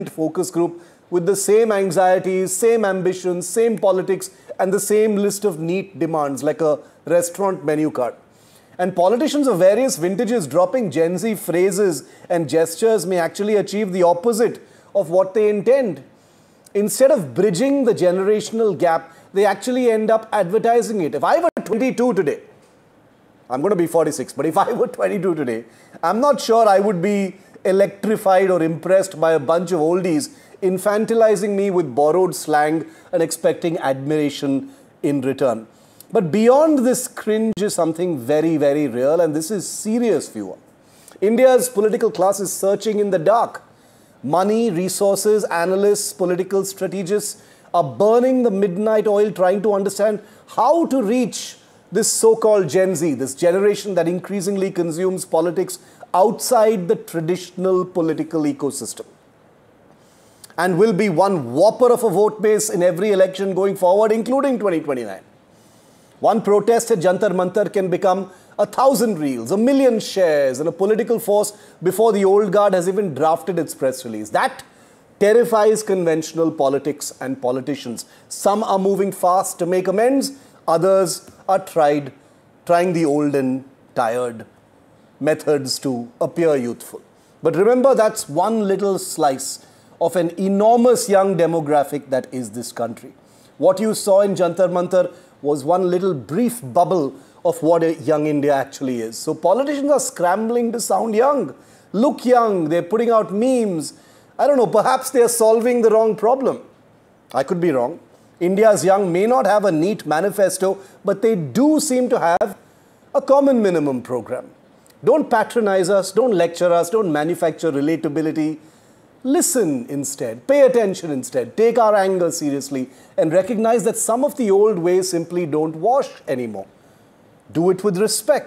focus group with the same anxieties, same ambitions, same politics, and the same list of neat demands like a restaurant menu card. And politicians of various vintages dropping Gen Z phrases and gestures may actually achieve the opposite of what they intend. Instead of bridging the generational gap, they actually end up advertising it. If I were 22 today, I'm going to be 46, but if I were 22 today, I'm not sure I would be electrified or impressed by a bunch of oldies infantilizing me with borrowed slang and expecting admiration in return. But beyond this cringe is something very, very real, and this is serious, viewer. India's political class is searching in the dark. Money, resources, analysts, political strategists are burning the midnight oil trying to understand how to reach this so-called Gen Z, this generation that increasingly consumes politics outside the traditional political ecosystem, and will be one whopper of a vote base in every election going forward, including 2029. One protest at Jantar Mantar can become 1,000 reels, 1,000,000 shares, and a political force before the old guard has even drafted its press release. That terrifies conventional politics and politicians. Some are moving fast to make amends, others are trying the old and tired methods to appear youthful. But remember, that's one little slice of an enormous young demographic that is this country. What you saw in Jantar Mantar was one little brief bubble of what a young India actually is. So politicians are scrambling to sound young, look young, they're putting out memes. I don't know, perhaps they're solving the wrong problem. I could be wrong. India's young may not have a neat manifesto, but they do seem to have a common minimum program. Don't patronize us, don't lecture us, don't manufacture relatability. Listen instead, pay attention instead, take our anger seriously, and recognize that some of the old ways simply don't wash anymore. Do it with respect.